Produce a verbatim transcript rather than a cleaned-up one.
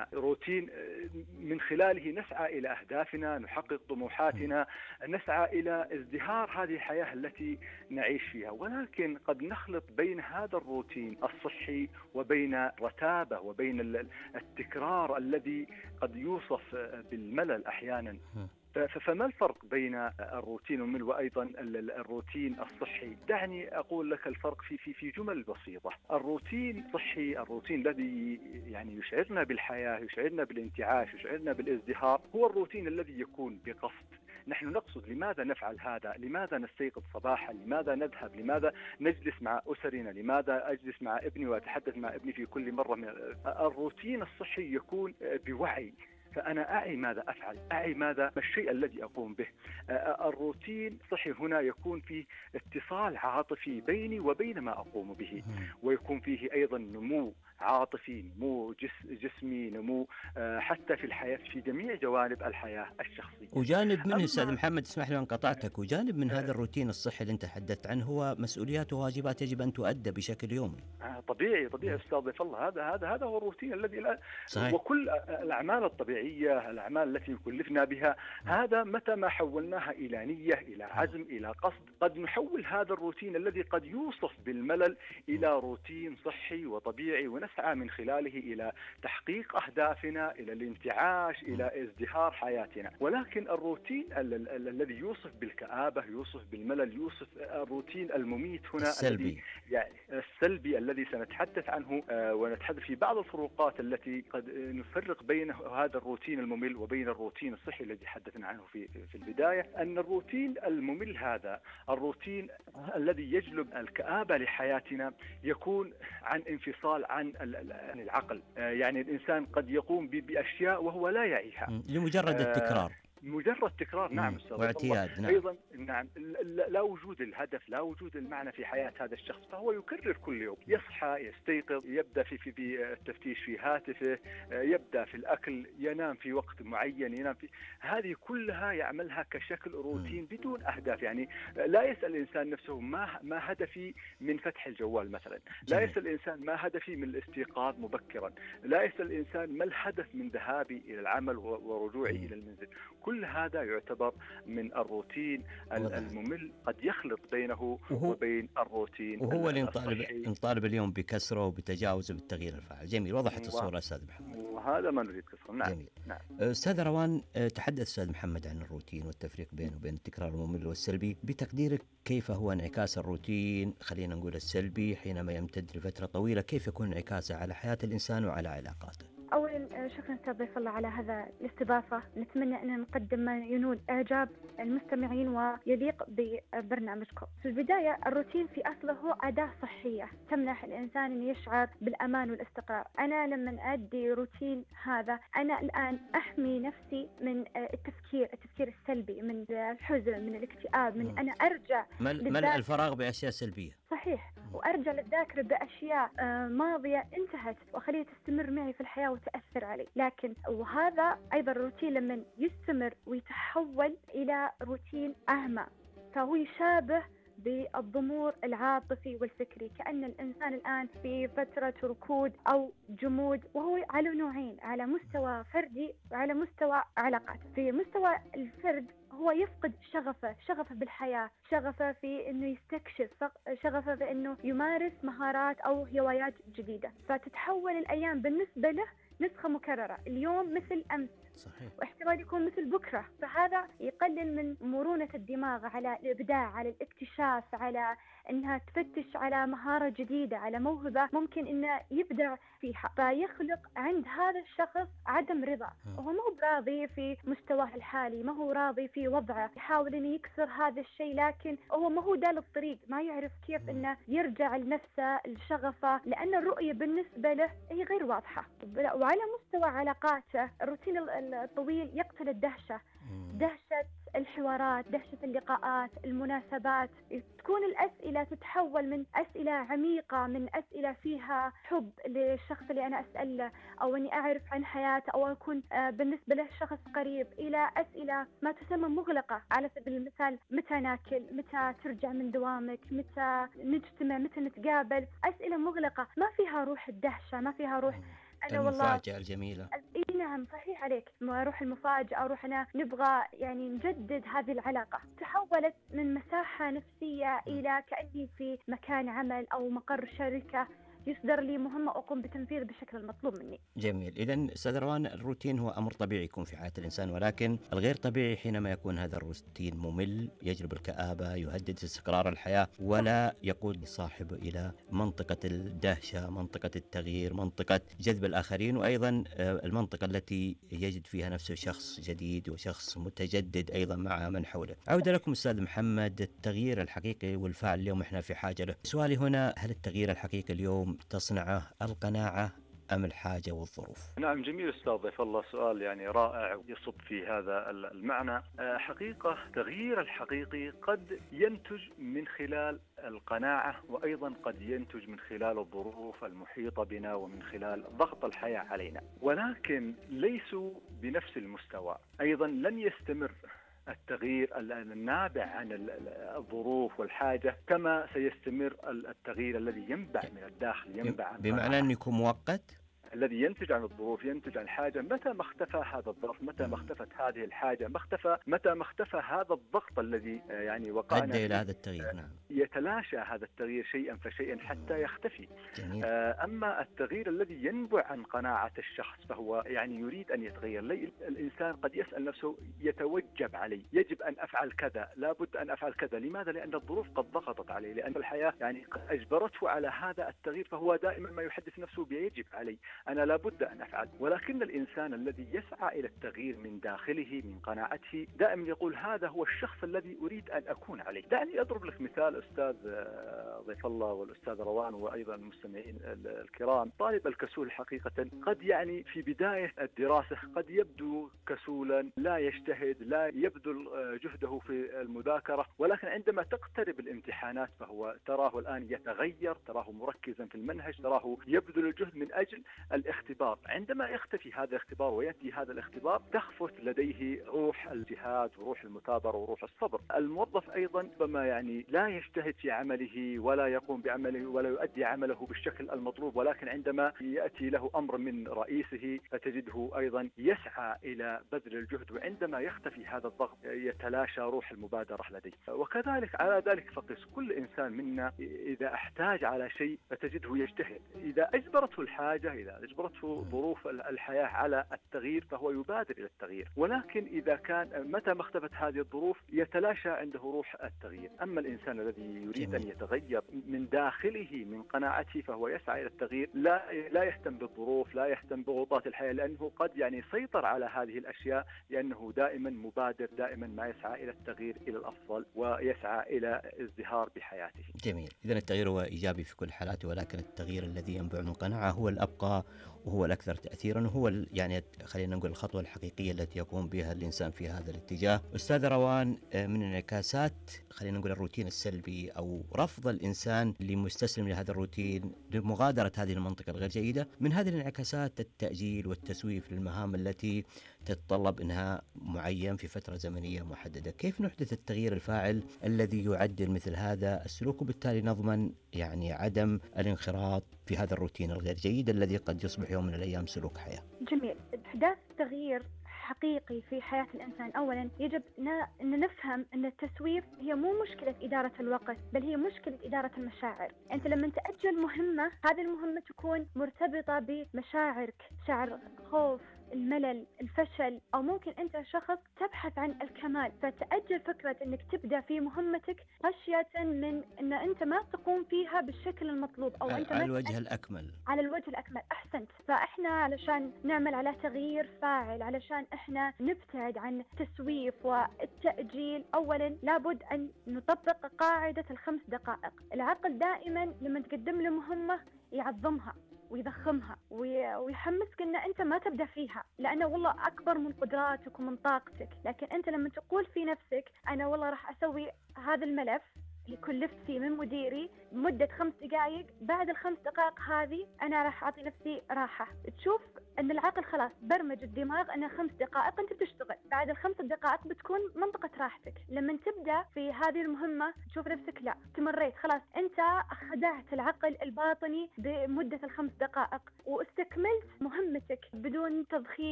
لدينا روتين من خلاله نسعى إلى أهدافنا، نحقق طموحاتنا، نسعى إلى ازدهار هذه الحياة التي نعيش فيها. ولكن قد نخلط بين هذا الروتين الصحي وبين رتابة وبين التكرار الذي قد يوصف بالملل أحيانا. فما الفرق بين الروتين الممل وأيضا الروتين الصحي؟ دعني أقول لك الفرق في في في جمل بسيطة. الروتين الصحي، الروتين الذي يعني يشعرنا بالحياة، يشعرنا بالانتعاش، يشعرنا بالازدهار، هو الروتين الذي يكون بقصد. نحن نقصد لماذا نفعل هذا، لماذا نستيقظ صباحا، لماذا نذهب، لماذا نجلس مع أسرنا، لماذا أجلس مع ابني وأتحدث مع ابني في كل مرة. من الروتين الصحي يكون بوعي، فأنا أعي ماذا أفعل، أعي ماذا ما الشيء الذي أقوم به. الروتين صحي هنا يكون فيه اتصال عاطفي بيني وبين ما أقوم به، ويكون فيه أيضا نمو عاطفي، نمو جس جسمي، نمو حتى في الحياة في جميع جوانب الحياة الشخصية. وجانب منه أستاذ محمد، اسمح لي أن قطعتك، وجانب من هذا الروتين الصحي اللي أنت تحدثت عنه هو مسؤوليات وواجبات يجب أن تؤدى بشكل يومي. طبيعي طبيعي أستاذ ضيف الله، هذا هذا هذا هو الروتين الذي لا صحيح. وكل الأعمال الطبيعية، الأعمال التي كلفنا بها، هذا متى ما حولناها إلى نية، إلى عزم، إلى قصد، قد نحول هذا الروتين الذي قد يوصف بالملل إلى روتين صحي وطبيعي، ونسعى من خلاله إلى تحقيق أهدافنا، إلى الانتعاش، إلى ازدهار حياتنا. ولكن الروتين الذي يوصف بالكآبة، يوصف بالملل، يوصف الروتين المميت هنا السلبي، يعني السلبي الذي سنتحدث عنه، ونتحدث في بعض الفروقات التي قد نفرق بين هذا الروتين الممل وبين الروتين الصحي الذي حدثنا عنه في في البداية. أن الروتين الممل هذا الروتين الذي يجلب الكآبة لحياتنا يكون عن انفصال عن العقل. يعني الإنسان قد يقوم بأشياء وهو لا يعيها لمجرد التكرار، مجرد تكرار. نعم أستاذ، واعتياد. نعم. أيضا نعم، لا وجود الهدف، لا وجود المعنى في حياة هذا الشخص، فهو يكرر كل يوم، يصحى، يستيقظ، يبدأ في في التفتيش في هاتفه، يبدأ في الأكل، ينام في وقت معين، ينام في هذه كلها يعملها كشكل روتين بدون أهداف. يعني لا يسأل الإنسان نفسه ما ما هدفي من فتح الجوال مثلا، لا يسأل الإنسان ما هدفي من الاستيقاظ مبكرا، لا يسأل الإنسان ما الهدف من ذهابي إلى العمل ورجوعي إلى المنزل. كل هذا يعتبر من الروتين الممل، قد يخلط بينه وهو وبين الروتين وهو اللي نطالب اليوم بكسره وبتجاوزه بالتغيير الفعال. جميل، وضحت الصورة أستاذ محمد، وهذا ما نريد كسره. نعم. جميل. نعم. أستاذ روان، تحدث أستاذ محمد عن الروتين والتفريق بينه وبين التكرار الممل والسلبي. بتقديرك كيف هو انعكاس الروتين، خلينا نقول السلبي، حينما يمتد لفترة طويلة؟ كيف يكون انعكاسه على حياة الإنسان وعلى علاقاته؟ أولا شكرا أستاذ ضيف الله على هذا الاستضافة. نتمنى أن نقدم ما ينول إعجاب المستمعين ويليق ببرنامجكم. في البداية، الروتين في أصله هو أداة صحية تمنح الإنسان أن يشعر بالأمان والاستقرار. أنا لما أدي روتين هذا، أنا الآن أحمي نفسي من التفكير التفكير السلبي، من الحزن، من الاكتئاب، من أنا أرجع ملء الفراغ بأشياء سلبية. صحيح. وأرجع للذاكرة بأشياء ماضية انتهت وأخليها تستمر معي في الحياة وتأثر علي. لكن وهذا أيضا الروتين لما يستمر ويتحول إلى روتين أهمى، فهو يشابه بالضمور العاطفي والفكري، كأن الإنسان الآن في فترة ركود أو جمود، وهو على نوعين، على مستوى فردي وعلى مستوى علاقات. في مستوى الفرد هو يفقد شغفه شغفه بالحياة، شغفه في أنه يستكشف، شغفه في أنه يمارس مهارات أو هوايات جديدة، فتتحول الأيام بالنسبة له نسخة مكررة، اليوم مثل أمس. صحيح. واحتمال يكون مثل بكرة، فهذا يقلل من مرونة الدماغ على الإبداع، على الاكتشاف، على أنها تفتش على مهارة جديدة، على موهبة ممكن أنه يبدع فيها. فيخلق عند هذا الشخص عدم رضا، وهو ما هو راضي في مستواه الحالي، ما هو راضي في وضعه، يحاول أن يكسر هذا الشيء، لكن هو ما هو دال الطريق، ما يعرف كيف أنه يرجع لنفسه الشغفة، لأن الرؤية بالنسبة له هي غير واضحة. وعلى مستوى علاقاته، الروتين الطويل يقتل الدهشة، دهشة الحوارات، دهشة اللقاءات، المناسبات. تكون الأسئلة تتحول من أسئلة عميقة، من أسئلة فيها حب للشخص اللي أنا أسأله، أو أني أعرف عن حياته، أو أكون بالنسبة له شخص قريب، إلى أسئلة ما تسمى مغلقة. على سبيل المثال، متى ناكل، متى ترجع من دوامك، متى نجتمع، متى نتقابل. أسئلة مغلقة ما فيها روح الدهشة، ما فيها روح أنا والله المفاجأة الجميلة. إيه نعم صحيح عليك، ما روح المفاجأة، روح أنا نبغى يعني نجدد هذه العلاقة، تحولت من مساحة نفسية إلى كأني في مكان عمل أو مقر شركة يصدر لي مهمة أقوم بتنفيذ بالشكل المطلوب مني. جميل. إذن أستاذ روان، الروتين هو أمر طبيعي يكون في حياة الإنسان، ولكن الغير طبيعي حينما يكون هذا الروتين ممل، يجلب الكآبة، يهدد استقرار الحياة، ولا يقود صاحبه إلى منطقة الدهشة، منطقة التغيير، منطقة جذب الآخرين، وأيضا المنطقة التي يجد فيها نفسه شخص جديد وشخص متجدد أيضا مع من حوله. عودة لكم أستاذ محمد، التغيير الحقيقي والفاعل اليوم إحنا في حاجة له. سؤالي هنا، هل التغيير الحقيقي اليوم تصنعه القناعة أم الحاجة والظروف؟ نعم، جميل أستاذ ضيف الله، سؤال يعني رائع يصب في هذا المعنى. حقيقة التغيير الحقيقي قد ينتج من خلال القناعة، وأيضا قد ينتج من خلال الظروف المحيطة بنا ومن خلال ضغط الحياة علينا، ولكن ليسوا بنفس المستوى. أيضا لن يستمر التغيير النابع عن الظروف والحاجة كما سيستمر التغيير الذي ينبع من الداخل، ينبع عن بمعنى أن يكون مؤقت، الذي ينتج عن الظروف، ينتج عن الحاجة. متى ما اختفى هذا الظرف، متى ما اختفت هذه الحاجة، ما اختفى متى ما اختفى هذا الضغط الذي يعني وقعنا أدى إلى هذا التغيير. نعم. يتلاشى هذا التغيير شيئا فشيئا حتى يختفي. جميل. أما التغيير الذي ينبع عن قناعة الشخص فهو يعني يريد أن يتغير. الإنسان قد يسأل نفسه، يتوجب علي، يجب أن أفعل كذا، لابد أن أفعل كذا. لماذا؟ لأن الظروف قد ضغطت عليه، لأن الحياة يعني أجبرته على هذا التغيير، فهو دائما ما يحدث نفسه بيجب علي، أنا لابد أن أفعل. ولكن الإنسان الذي يسعى إلى التغيير من داخله من قناعته دائما يقول هذا هو الشخص الذي أريد أن أكون عليه. دعني أضرب لك مثال أستاذ ضيف الله والأستاذ روان وأيضا المستمعين الكرام. طالب الكسول حقيقة قد يعني في بداية الدراسة قد يبدو كسولا، لا يجتهد، لا يبذل جهده في المذاكرة، ولكن عندما تقترب الامتحانات فهو تراه الآن يتغير، تراه مركزا في المنهج، تراه يبذل الجهد من أجل الاختبار. عندما يختفي هذا الاختبار ويأتي هذا الاختبار تخفت لديه روح الجهاد وروح المثابرة وروح الصبر. الموظف أيضا ربما يعني لا يجتهد في عمله ولا يقوم بعمله ولا يؤدي عمله بالشكل المطلوب، ولكن عندما يأتي له أمر من رئيسه فتجده أيضا يسعى إلى بذل الجهد، وعندما يختفي هذا الضغط يتلاشى روح المبادرة لديه. وكذلك على ذلك فقس كل إنسان منا إذا احتاج على شيء فتجده يجتهد، إذا أجبرته الحاجة، إذا أجبرته ظروف الحياة على التغيير فهو يبادر إلى التغيير. ولكن إذا كان متى ما اختفت هذه الظروف يتلاشى عنده روح التغيير. أما الإنسان الذي يريد جميل. أن يتغير من داخله من قناعته فهو يسعى إلى التغيير، لا لا يهتم بالظروف، لا يهتم بضغوطات الحياة، لأنه قد يعني يسيطر على هذه الأشياء، لأنه دائما مبادر، دائما ما يسعى إلى التغيير إلى الأفضل ويسعى إلى ازدهار بحياته. جميل. إذن التغيير هو إيجابي في كل حالاته، ولكن التغيير الذي ينبع من قناعة هو الأبقى وهو الأكثر تأثيرا، وهو يعني خلينا نقول الخطوة الحقيقية التي يقوم بها الإنسان في هذا الاتجاه. أستاذ روان، من انعكاسات خلينا نقول الروتين السلبي أو رفض الإنسان اللي مستسلم لهذا الروتين لمغادرة هذه المنطقة الغير جيدة، من هذه الانعكاسات التأجيل والتسويف للمهام التي تتطلب إنهاء معين في فترة زمنية محددة. كيف نحدث التغيير الفاعل الذي يعدل مثل هذا السلوك وبالتالي نضمن يعني عدم الانخراط في هذا الروتين الغير جيد الذي قد يصبح يوم من الأيام سلوك حياة؟ جميل. إحداث تغيير حقيقي في حياة الإنسان أولا يجب أن نفهم أن التسويف هي مو مشكلة إدارة الوقت، بل هي مشكلة إدارة المشاعر. أنت لما تأجل مهمة، هذه المهمة تكون مرتبطة بمشاعرك، شعر خوف، الملل، الفشل، أو ممكن أنت شخص تبحث عن الكمال، فتأجل فكرة أنك تبدأ في مهمتك خشية من أن أنت ما تقوم فيها بالشكل المطلوب، أو أنت على الوجه الأكمل على الوجه الأكمل. أحسنت. فإحنا علشان نعمل على تغيير فاعل، علشان إحنا نبتعد عن التسويف والتأجيل، أولا لابد أن نطبق قاعدة الخمس دقائق. العقل دائما لما تقدم له مهمة يعظمها ويضخمها ويحمسك ان انت ما تبدا فيها، لانه والله اكبر من قدراتك ومن طاقتك. لكن انت لما تقول في نفسك انا والله راح اسوي هذا الملف اللي كلفت فيه من مديري مدة خمس دقائق، بعد الخمس دقائق هذه أنا راح أعطي نفسي راحة. تشوف أن العقل خلاص برمج الدماغ أن خمس دقائق أنت بتشتغل، بعد الخمس دقائق بتكون منطقة راحتك. لما تبدأ في هذه المهمة تشوف نفسك لا تمريت، خلاص أنت خدعت العقل الباطني بمدة الخمس دقائق واستكملت مهمتك بدون تضخيم